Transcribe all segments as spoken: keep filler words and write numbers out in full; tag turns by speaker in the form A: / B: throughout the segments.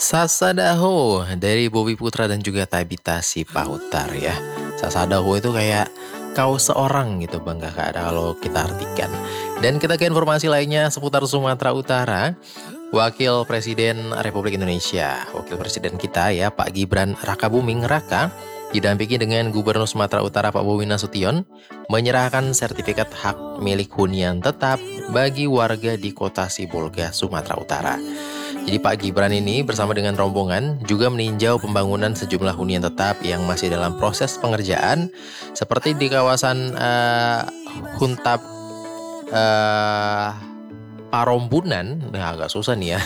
A: Sasadaho dari Bobby Putra dan juga Tabita Sipahutar ya. Sasadaho itu kayak kau seorang gitu Bang Kakak kalau kita artikan. Dan kita ke informasi lainnya seputar Sumatera Utara. Wakil Presiden Republik Indonesia, Wakil Presiden kita ya Pak Gibran Rakabuming Raka didampingi dengan Gubernur Sumatera Utara Pak Bobi Nasution menyerahkan sertifikat hak milik hunian tetap bagi warga di Kota Sibolga, Sumatera Utara. Jadi Pak Gibran ini bersama dengan rombongan juga meninjau pembangunan sejumlah hunian tetap yang masih dalam proses pengerjaan seperti di kawasan uh, Huntap uh, Parombunan, nah agak susah nih ya.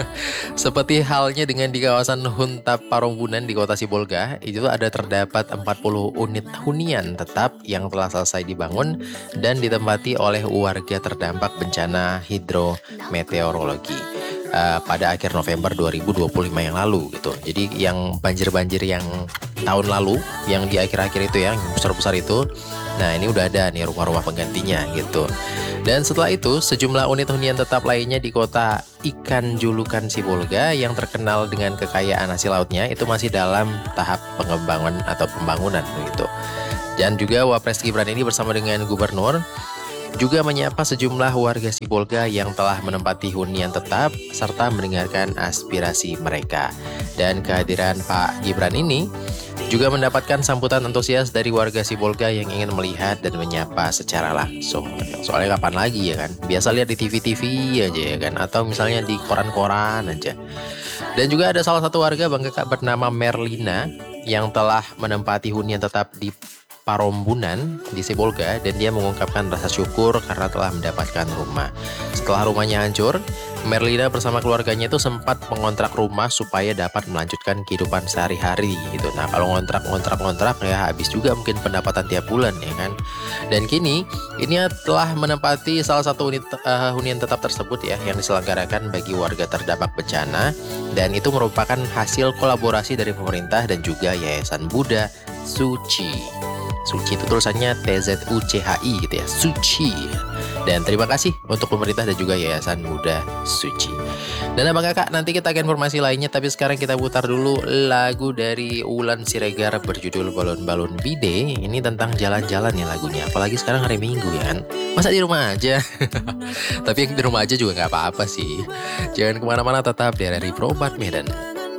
A: Seperti halnya dengan di kawasan Huntap Parombunan di Kota Sibolga, itu ada terdapat empat puluh unit hunian tetap yang telah selesai dibangun dan ditempati oleh warga terdampak bencana hidrometeorologi uh, pada akhir November dua ribu dua puluh lima yang lalu gitu. Jadi yang banjir-banjir yang tahun lalu, yang di akhir-akhir itu ya, yang besar-besar itu, nah ini udah ada nih rumah-rumah penggantinya gitu. Dan setelah itu, sejumlah unit hunian tetap lainnya di kota ikan julukan Sibolga yang terkenal dengan kekayaan hasil lautnya itu masih dalam tahap pengembangan atau pembangunan gitu. Dan juga Wapres Gibran ini bersama dengan Gubernur juga menyapa sejumlah warga Sibolga yang telah menempati hunian tetap serta mendengarkan aspirasi mereka. Dan kehadiran Pak Gibran ini juga mendapatkan sambutan antusias dari warga Sibolga yang ingin melihat dan menyapa secara langsung. Soalnya kapan lagi ya kan? Biasa lihat di T V-T V aja ya kan? Atau misalnya di koran-koran aja. Dan juga ada salah satu warga Bang Kakak bernama Merlina yang telah menempati hunian tetap di Parombunan di Sibolga dan dia mengungkapkan rasa syukur karena telah mendapatkan rumah. Setelah rumahnya hancur, Merlina bersama keluarganya itu sempat mengontrak rumah supaya dapat melanjutkan kehidupan sehari-hari gitu. Nah kalau ngontrak-ngontrak-ngontrak ya habis juga mungkin pendapatan tiap bulan ya kan. Dan kini ini telah menempati salah satu unit uh, hunian tetap tersebut ya yang diselenggarakan bagi warga terdampak bencana dan itu merupakan hasil kolaborasi dari pemerintah dan juga Yayasan Buddha Suci. Suci itu tulisannya T Z U C H I gitu ya, Suci. Dan terima kasih untuk pemerintah dan juga Yayasan Buddha Suci. Dan abang kakak nanti kita akan informasi lainnya, tapi sekarang kita putar dulu lagu dari Wulan Siregar berjudul Balon-Balon Bide. Ini tentang jalan-jalan ya lagunya, apalagi sekarang hari Minggu ya kan. Masa di rumah aja? Tapi di rumah aja juga nggak apa-apa sih. Jangan kemana-mana, tetap di R R I Pro Medan.